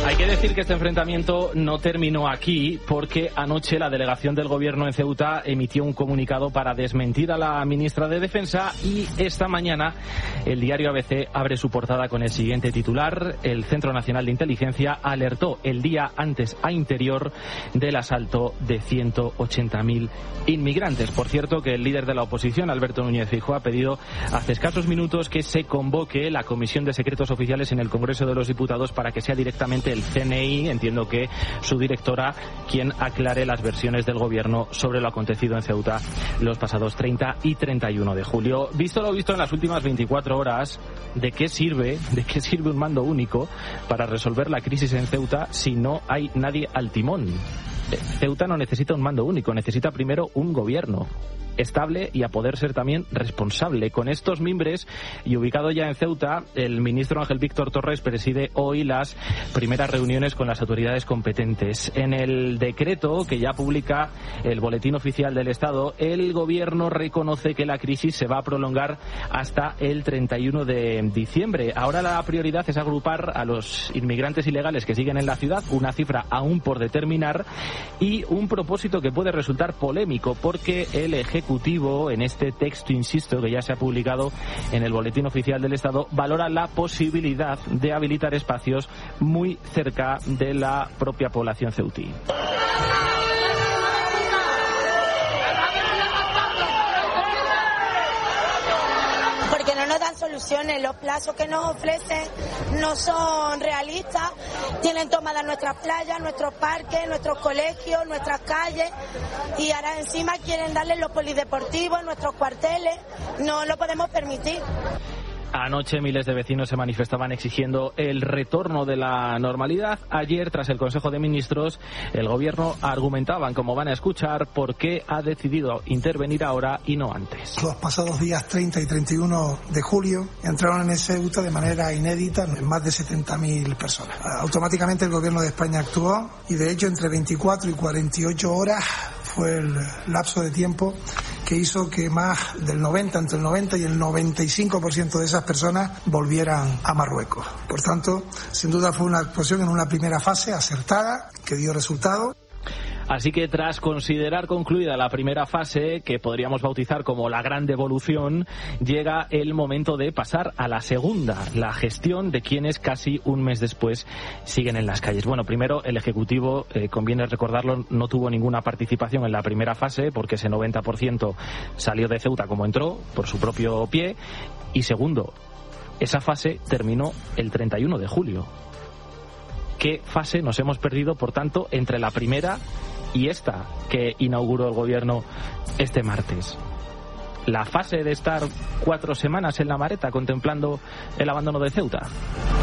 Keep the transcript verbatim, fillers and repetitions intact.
Hay que decir que este enfrentamiento no terminó aquí porque anoche la delegación del gobierno en Ceuta emitió un comunicado para desmentir a la ministra de Defensa y esta mañana el diario A B C abre su portada con el siguiente titular: el Centro Nacional de Inteligencia alertó el día antes a Interior del asalto de ciento ochenta mil inmigrantes. Por cierto, que el líder de la oposición, Alberto Núñez Feijóo, ha pedido hace escasos minutos que se convoque la Comisión de Secretos Oficiales en el Congreso de los Diputados para que sea directamente el C N I, entiendo que su directora, quien aclare las versiones del gobierno sobre lo acontecido en Ceuta los pasados treinta y treinta y uno de julio. Visto lo visto en las últimas veinticuatro horas, ¿de qué sirve, de qué sirve un mando único para resolver la crisis en Ceuta si no hay nadie al timón? Ceuta no necesita un mando único, necesita primero un gobierno estable y a poder ser también responsable. Con estos mimbres y ubicado ya en Ceuta, el ministro Ángel Víctor Torres preside hoy las primeras reuniones con las autoridades competentes. En el decreto que ya publica el Boletín Oficial del Estado, el gobierno reconoce que la crisis se va a prolongar hasta el treinta y uno de diciembre. Ahora la prioridad es agrupar a los inmigrantes ilegales que siguen en la ciudad, una cifra aún por determinar, y un propósito que puede resultar polémico porque el Ejecutivo en este texto, insisto, que ya se ha publicado en el Boletín Oficial del Estado, valora la posibilidad de habilitar espacios muy cerca de la propia población ceutí. Porque no nos dan soluciones, los plazos que nos ofrecen no son realistas, tienen tomadas nuestras playas, nuestros parques, nuestros colegios, nuestras calles, y ahora encima quieren darle los polideportivos, nuestros cuarteles, no lo podemos permitir. Anoche miles de vecinos se manifestaban exigiendo el retorno de la normalidad. Ayer, tras el Consejo de Ministros, el gobierno argumentaban, como van a escuchar, por qué ha decidido intervenir ahora y no antes. Los pasados días treinta y treinta y uno de julio entraron en Ceuta de manera inédita más de setenta mil personas. Automáticamente el gobierno de España actuó y, de hecho, entre veinticuatro y cuarenta y ocho horas fue el lapso de tiempo que hizo que más del noventa, entre el noventa y el noventa y cinco por ciento de esas personas volvieran a Marruecos. Por tanto, sin duda fue una actuación en una primera fase acertada, que dio resultado. Así que tras considerar concluida la primera fase, que podríamos bautizar como la gran devolución, llega el momento de pasar a la segunda, la gestión de quienes casi un mes después siguen en las calles. Bueno, primero, el Ejecutivo, eh, conviene recordarlo, no tuvo ninguna participación en la primera fase, porque ese noventa por ciento salió de Ceuta como entró, por su propio pie. Y segundo, esa fase terminó el treinta y uno de julio. ¿Qué fase nos hemos perdido, por tanto, entre la primera y esta que inauguró el gobierno este martes? La fase de estar cuatro semanas en la mareta contemplando el abandono de Ceuta.